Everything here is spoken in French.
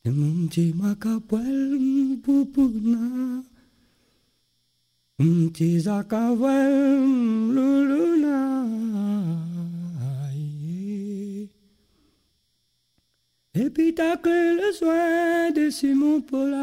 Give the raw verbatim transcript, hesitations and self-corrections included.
Mti makapwel pupuna, mti zakawel luluna. Épitacle le soin de Simon Paul.